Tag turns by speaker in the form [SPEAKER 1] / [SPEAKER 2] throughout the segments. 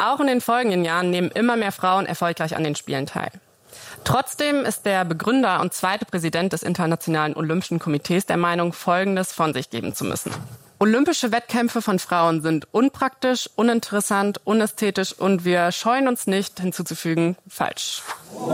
[SPEAKER 1] Auch in den folgenden Jahren nehmen immer mehr Frauen erfolgreich an den Spielen teil. Trotzdem ist der Begründer und zweite Präsident des Internationalen Olympischen Komitees der Meinung, Folgendes von sich geben zu müssen. Olympische Wettkämpfe von Frauen sind unpraktisch, uninteressant, unästhetisch und wir scheuen uns nicht hinzuzufügen, falsch.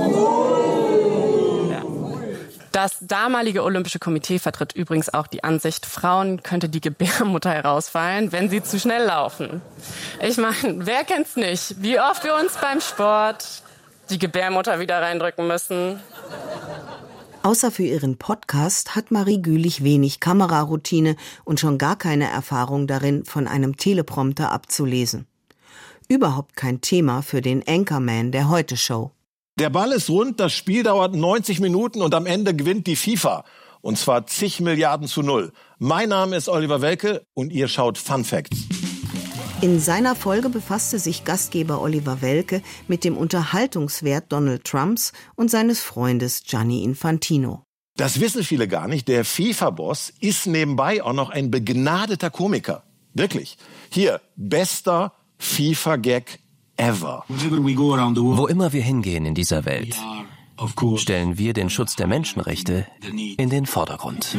[SPEAKER 1] Ja. Das damalige Olympische Komitee vertritt übrigens auch die Ansicht, Frauen könnte die Gebärmutter herausfallen, wenn sie zu schnell laufen. Ich meine, wer kennt's nicht? Wie oft wir uns beim Sport die Gebärmutter wieder reindrücken müssen.
[SPEAKER 2] Außer für ihren Podcast hat Marie Gülich wenig Kameraroutine und schon gar keine Erfahrung darin, von einem Teleprompter abzulesen. Überhaupt kein Thema für den Anchorman der Heute-Show.
[SPEAKER 3] Der Ball ist rund, das Spiel dauert 90 Minuten und am Ende gewinnt die FIFA. Und zwar zig Milliarden zu 0. Mein Name ist Oliver Welke und ihr schaut Fun Facts.
[SPEAKER 2] In seiner Folge befasste sich Gastgeber Oliver Welke mit dem Unterhaltungswert Donald Trumps und seines Freundes Gianni Infantino.
[SPEAKER 3] Das wissen viele gar nicht. Der FIFA-Boss ist nebenbei auch noch ein begnadeter Komiker. Wirklich. Hier, bester FIFA-Gag ever.
[SPEAKER 4] Wo immer wir hingehen in dieser Welt, stellen wir den Schutz der Menschenrechte in den Vordergrund.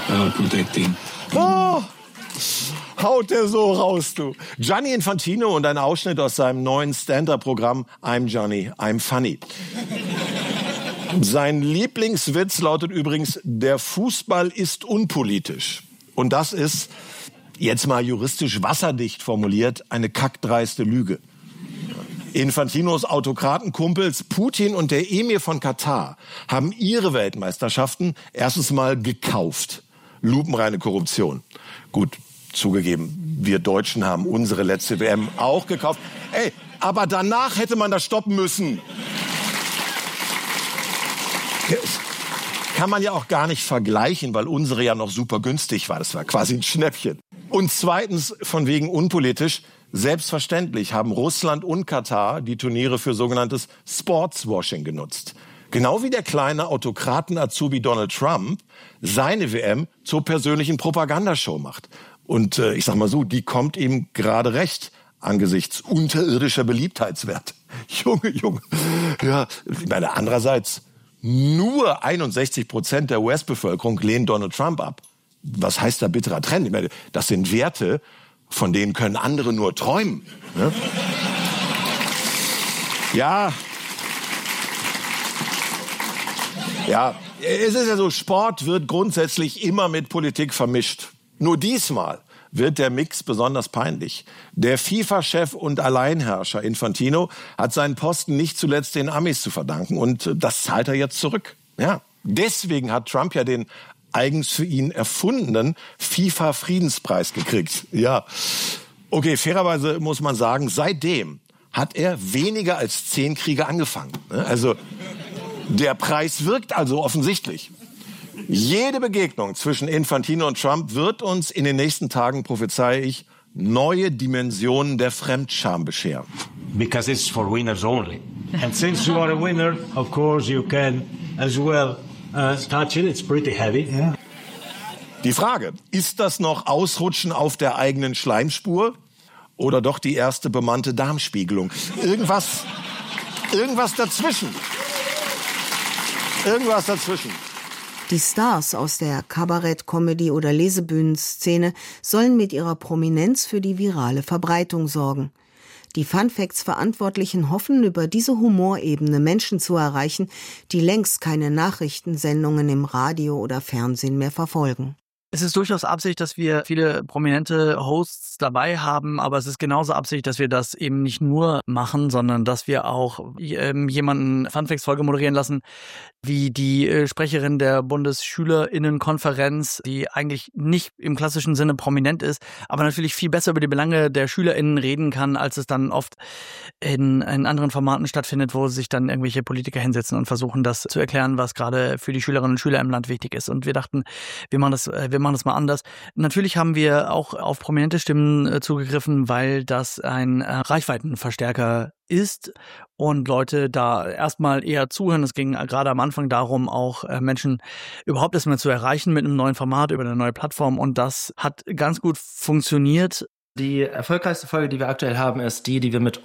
[SPEAKER 3] Oh, haut der so raus, du. Gianni Infantino und ein Ausschnitt aus seinem neuen Stand-up-Programm I'm Johnny, I'm Funny. Sein Lieblingswitz lautet übrigens, der Fußball ist unpolitisch. Und das ist, jetzt mal juristisch wasserdicht formuliert, eine kackdreiste Lüge. Infantinos Autokratenkumpels Putin und der Emir von Katar haben ihre Weltmeisterschaften erstens mal gekauft. Lupenreine Korruption. Gut, zugegeben, wir Deutschen haben unsere letzte WM auch gekauft. Ey, aber danach hätte man das stoppen müssen. Kann man ja auch gar nicht vergleichen, weil unsere ja noch super günstig war. Das war quasi ein Schnäppchen. Und zweitens, von wegen unpolitisch, selbstverständlich haben Russland und Katar die Turniere für sogenanntes Sportswashing genutzt. Genau wie der kleine Autokraten-Azubi Donald Trump seine WM zur persönlichen Propagandashow macht. Und ich sag mal so, die kommt ihm gerade recht angesichts unterirdischer Beliebtheitswerte. Junge. Ja, ich meine, andererseits, nur 61% der US-Bevölkerung lehnen Donald Trump ab. Was heißt da bitterer Trend? Ich meine, das sind Werte, von denen können andere nur träumen. Ne? Ja, es ist ja so, Sport wird grundsätzlich immer mit Politik vermischt. Nur diesmal wird der Mix besonders peinlich. Der FIFA-Chef und Alleinherrscher Infantino hat seinen Posten nicht zuletzt den Amis zu verdanken und das zahlt er jetzt zurück. Ja, deswegen hat Trump ja den eigens für ihn erfundenen FIFA-Friedenspreis gekriegt. Ja, okay, fairerweise muss man sagen, seitdem hat er weniger als 10 Kriege angefangen. Also der Preis wirkt also offensichtlich. Jede Begegnung zwischen Infantino und Trump wird uns in den nächsten Tagen, prophezeie ich, neue Dimensionen der Fremdscham bescheren.
[SPEAKER 5] Because it's for winners only. And since you are a winner, of course you can as well touch it. It's pretty heavy. Yeah.
[SPEAKER 3] Die Frage, ist das noch Ausrutschen auf der eigenen Schleimspur oder doch die erste bemannte Darmspiegelung? Irgendwas dazwischen. Irgendwas dazwischen.
[SPEAKER 2] Die Stars aus der Kabarett-, Comedy- oder Lesebühnenszene sollen mit ihrer Prominenz für die virale Verbreitung sorgen. Die Funfacts-Verantwortlichen hoffen, über diese Humorebene Menschen zu erreichen, die längst keine Nachrichtensendungen im Radio oder Fernsehen mehr verfolgen.
[SPEAKER 6] Es ist durchaus Absicht, dass wir viele prominente Hosts dabei haben, aber es ist genauso Absicht, dass wir das eben nicht nur machen, sondern dass wir auch jemanden Funfacts-Folge moderieren lassen, wie die Sprecherin der Bundesschülerinnenkonferenz, die eigentlich nicht im klassischen Sinne prominent ist, aber natürlich viel besser über die Belange der SchülerInnen reden kann, als es dann oft in anderen Formaten stattfindet, wo sich dann irgendwelche Politiker hinsetzen und versuchen, das zu erklären, was gerade für die Schülerinnen und Schüler im Land wichtig ist. Und wir dachten, wir machen das mal anders. Natürlich haben wir auch auf prominente Stimmen zugegriffen, weil das ein Reichweitenverstärker ist und Leute da erstmal eher zuhören. Es ging gerade am Anfang darum, auch Menschen überhaupt erstmal zu erreichen mit einem neuen Format über eine neue Plattform, und das hat ganz gut funktioniert.
[SPEAKER 7] Die erfolgreichste Folge, die wir aktuell haben, ist die wir mit